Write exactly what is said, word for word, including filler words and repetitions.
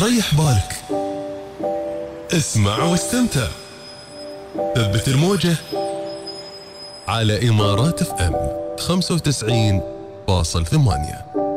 ريح بالك، اسمع واستمتع. ثبت الموجة على إمارات اف ام خمسة وتسعين فاصل ثمانية.